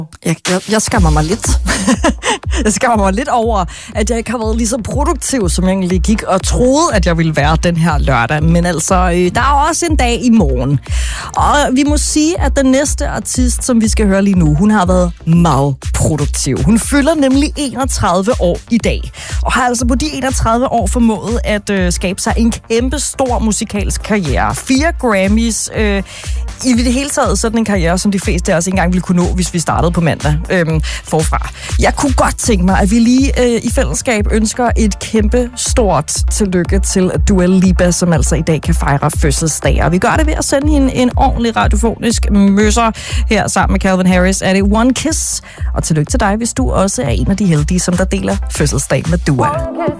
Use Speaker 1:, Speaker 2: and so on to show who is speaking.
Speaker 1: Jeg skammer mig lidt. Jeg skammer mig lidt over, at jeg ikke har været lige så produktiv, som jeg egentlig gik og troede, at jeg ville være den her lørdag. Men altså, der er også en dag i morgen. Og vi må sige, at den næste artist, som vi skal høre lige nu, hun har været meget produktiv. Hun fylder nemlig 31 år i dag. Og har altså på de 31 år formået at skabe sig en kæmpe stor musikalsk karriere. 4 Grammys. I det hele taget sådan en karriere, som de fleste af os ikke engang ville kunne nå, hvis vi startede på mandag forfra. Jeg kunne godt tænke mig, at vi lige i fællesskab ønsker et kæmpe stort tillykke til Dua Lipa, som altså i dag kan fejre fødselsdag. Og vi gør det ved at sende hende en ordentlig radiofonisk møsser her sammen med Calvin Harris. Er det One Kiss? Og tillykke til dig, hvis du også er en af de heldige, som der deler fødselsdag med Dua.